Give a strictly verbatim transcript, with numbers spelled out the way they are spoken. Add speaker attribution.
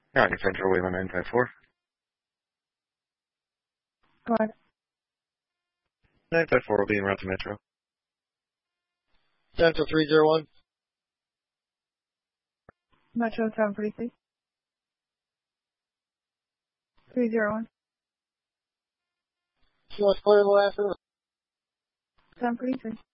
Speaker 1: County Central, Wayland nine five four.
Speaker 2: Go ahead.
Speaker 1: nine five four will be en route to Metro.
Speaker 3: Central three zero one.
Speaker 2: Metro seven forty-three. three zero one.
Speaker 3: She wants clear the last room.
Speaker 2: seven forty-three.